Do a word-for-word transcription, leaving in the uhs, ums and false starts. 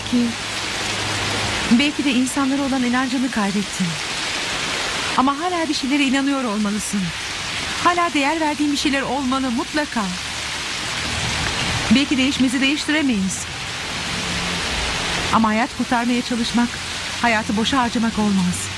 Belki... Belki de insanlara olan inancını kaybettin. Ama hala bir şeylere inanıyor olmalısın. Hala değer verdiğin bir şeyler olmalı mutlaka. Belki değişmesi değiştiremeyiz. Ama hayat kurtarmaya çalışmak, hayatı boşa harcamak olmaz.